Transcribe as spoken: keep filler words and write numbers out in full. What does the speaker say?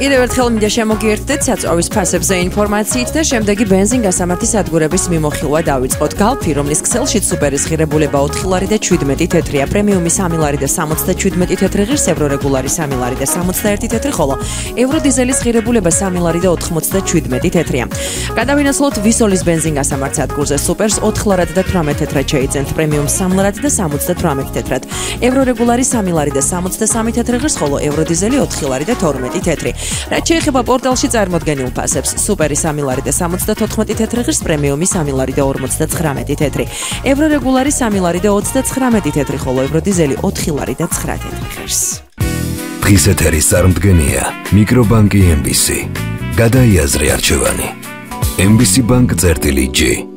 კიდევ ერთხელ მინდა შემოგიერთდეთ საწვავის ფასებზე ინფორმაციით და შემდეგი ბენზინ-გასამართი სადგურების მიმოხილვა დავიწყოთ. Galfi, რომლის ქსელშიც სუპერის ღირებულება ოთხი ლარი და შვიდმეტი თეთრია, პრემიუმი სამი ლარი და სამოცდაშვიდმეტი თეთრი ღირს, ევრორეგულარი სამი ლარი და სამოცდაერთი თეთრი, ხოლო ევროდიზელის ღირებულება სამი ლარი და ოთხმოცდაშვიდმეტი თეთრია. გადავინაცვლოთ ვისოლის ბენზინ-გასამართ სადგურზე სუპერს ოთხ ლარად და თვრამეტ თეთრად შეიძენთ, პრემიუმს სამი ლარად და სამოცდათვრამეტ თეთრად, ევრორეგულარი სამი ლარი და სამოცდასამი თეთრი ღირს, ხოლო ევროდიზელი ოთხი ლარი და თორმეტი თეთრი. რაც შეეხება პორტალში წარმოდგენილ ფასებს, სუპერი სამი ლარი და სამოცდათოთხმეტი თეთრი ღირს, პრემიუმი სამი ლარი და ორმოცდაცხრამეტი თეთრი, ევრორეგულარი სამი ლარი და ოცდაცხრამეტი თეთრი, ხოლო ევროდიზელი ოთხი ლარი და ცხრა თეთრი ღირს. დღის ეთერის წარმდგენია მიკრობანკი ემ ბი სი. გადაიაზრე არჩევანი. ემ ბი სი Bank წერტილი ჯი